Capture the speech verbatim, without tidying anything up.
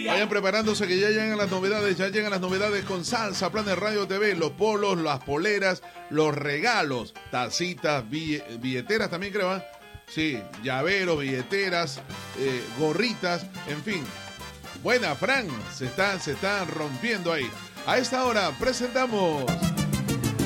Vayan preparándose que ya llegan las novedades, ya llegan las novedades con Salsa Planet Radio T V, los polos, las poleras, los regalos, tacitas, billeteras también creo, ¿eh? Sí, llaveros, billeteras, eh, gorritas, en fin. Buena, Fran, se están, se están rompiendo ahí. A esta hora presentamos